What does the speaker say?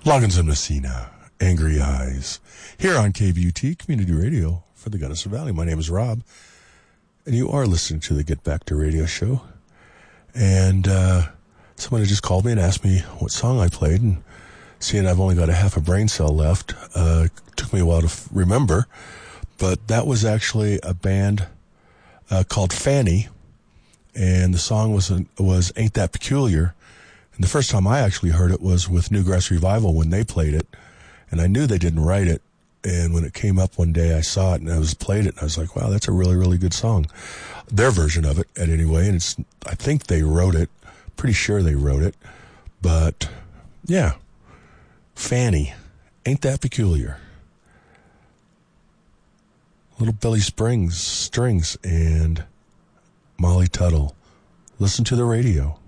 Loggins and Messina, Angry Eyes, here on KVUT Community Radio for the Gunnison Valley. My name is Rob, and you are listening to the Get Back to Radio show. And somebody just called me and asked me what song I played, and seeing I've only got a half a brain cell left, took me a while to remember, but that was actually a band called Fanny, and the song was Ain't That Peculiar. And the first time I actually heard it was with Newgrass Revival when they played it, and I knew they didn't write it. And when it came up one day, I saw it and I played it, and I was like, wow, that's a really, really good song. Their version of it, at any way, and I think they wrote it. Pretty sure they wrote it. But, yeah. Fanny, Ain't That Peculiar. Little Billy Strings, and Molly Tuttle. Listen to the radio.